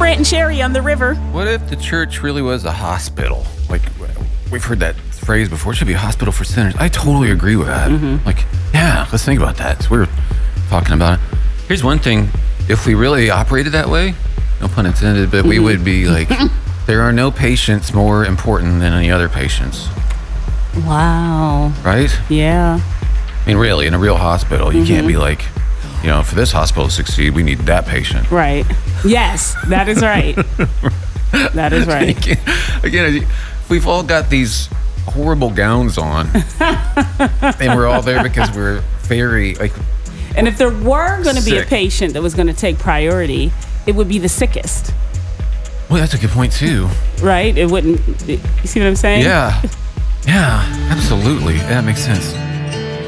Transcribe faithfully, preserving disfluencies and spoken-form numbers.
Brant and Sherry on the river. What if the church really was a hospital? Like, we've heard that phrase before. It should be a hospital for sinners. I totally agree with that. Mm-hmm. Like, yeah, let's think about that. So we were talking about it. Here's one thing. If we really operated that way, no pun intended, but we would be like, there are no patients more important than any other patients. Wow. Right? Yeah. I mean, really, in a real hospital, you mm-hmm. can't be like, you know, for this hospital to succeed, we need that patient. Right. Yes, that is right. That is right. Again, we've all got these horrible gowns on, and we're all there because we're very, like... And if there were going to be a sick. patient that was going to take priority, it would be the sickest. Well, that's a good point, too. Right? It wouldn't... You see what I'm saying? Yeah. Yeah, absolutely. That makes sense.